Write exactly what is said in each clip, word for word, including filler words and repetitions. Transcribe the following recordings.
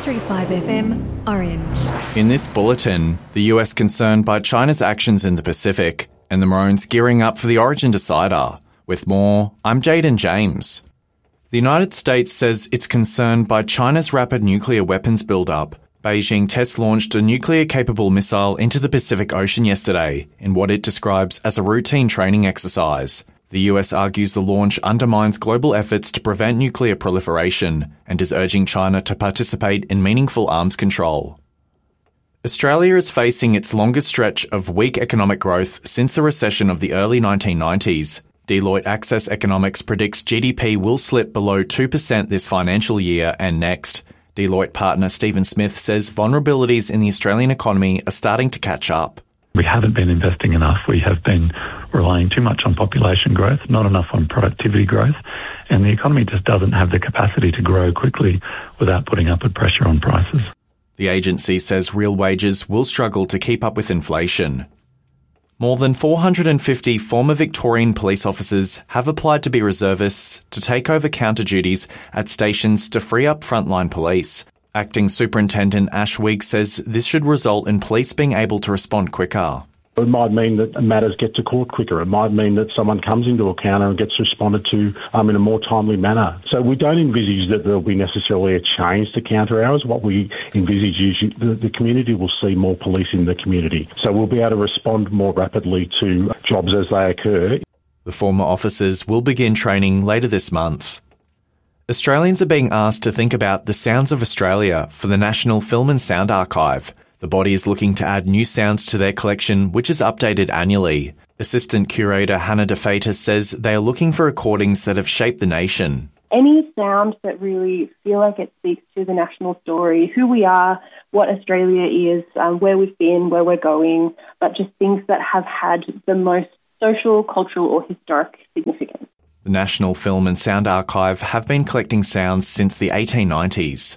three point five F M, Orange. In this bulletin, the U S concerned by China's actions in the Pacific and the Maroons gearing up for the Origin Decider. With more, I'm Jaden James. The United States says it's concerned by China's rapid nuclear weapons build-up. Beijing test-launched a nuclear-capable missile into the Pacific Ocean yesterday in what it describes as a routine training exercise. The U S argues the launch undermines global efforts to prevent nuclear proliferation and is urging China to participate in meaningful arms control. Australia is facing its longest stretch of weak economic growth since the recession of the early nineteen nineties. Deloitte Access Economics predicts G D P will slip below two percent this financial year and next. Deloitte partner Stephen Smith says vulnerabilities in the Australian economy are starting to catch up. We haven't been investing enough. We have been relying too much on population growth, not enough on productivity growth, and the economy just doesn't have the capacity to grow quickly without putting upward pressure on prices. The agency says real wages will struggle to keep up with inflation. More than four hundred fifty former Victorian police officers have applied to be reservists to take over counter duties at stations to free up frontline police. Acting Superintendent Ash Weig says this should result in police being able to respond quicker. It might mean that matters get to court quicker. It might mean that someone comes into a counter and gets responded to um, in a more timely manner. So we don't envisage that there will be necessarily a change to counter hours. What we envisage is you, the, the community will see more police in the community. So we'll be able to respond more rapidly to jobs as they occur. The former officers will begin training later this month. Australians are being asked to think about the sounds of Australia for the National Film and Sound Archive. The body is looking to add new sounds to their collection, which is updated annually. Assistant Curator Hannah DeFatis says they are looking for recordings that have shaped the nation. Any sound that really feel like it speaks to the national story, who we are, what Australia is, um, where we've been, where we're going, but just things that have had the most social, cultural or historic significance. The National Film and Sound Archive have been collecting sounds since the eighteen nineties.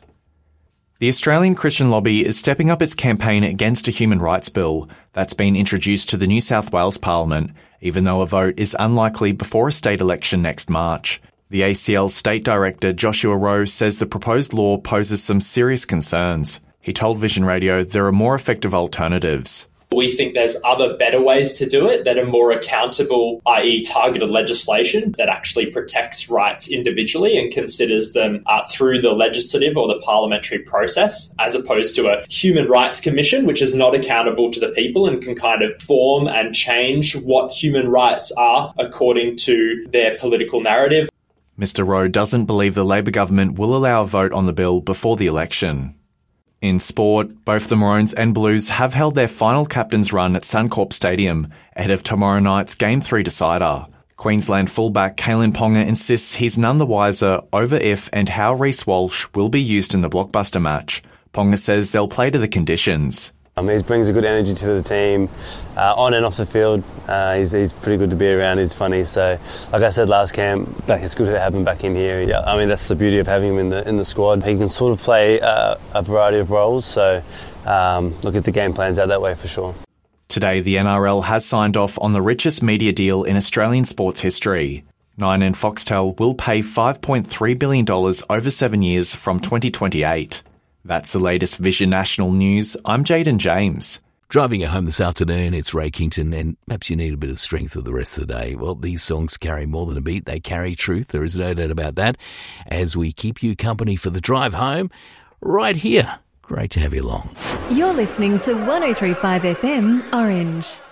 The Australian Christian Lobby is stepping up its campaign against a human rights bill that's been introduced to the New South Wales Parliament, even though a vote is unlikely before a state election next March. The A C L State Director Joshua Rowe says the proposed law poses some serious concerns. He told Vision Radio there are more effective alternatives. We think there's other better ways to do it that are more accountable, that is targeted legislation that actually protects rights individually and considers them uh, through the legislative or the parliamentary process, as opposed to a human rights commission, which is not accountable to the people and can kind of form and change what human rights are according to their political narrative. Mister Rowe doesn't believe the Labor government will allow a vote on the bill before the election. In sport, both the Maroons and Blues have held their final captain's run at Suncorp Stadium ahead of tomorrow night's Game three decider. Queensland fullback Kalyn Ponga insists he's none the wiser over if and how Reece Walsh will be used in the blockbuster match. Ponga says they'll play to the conditions. Um, he brings a good energy to the team, uh, on and off the field. Uh, he's, he's pretty good to be around. He's funny. So, like I said last camp, back, it's good to have him back in here. Yeah, I mean that's the beauty of having him in the in the squad. He can sort of play uh, a variety of roles. So, um, look at the game plans out that way for sure. Today, the N R L has signed off on the richest media deal in Australian sports history. Nine and Foxtel will pay five point three billion dollars over seven years from twenty twenty-eight. That's the latest Vision National News. I'm Jaden James. Driving you home this afternoon, it's Ray Kington, and perhaps you need a bit of strength for the rest of the day. Well, these songs carry more than a beat. They carry truth. There is no doubt about that. As we keep you company for the drive home, right here. Great to have you along. You're listening to one oh three point five F M Orange.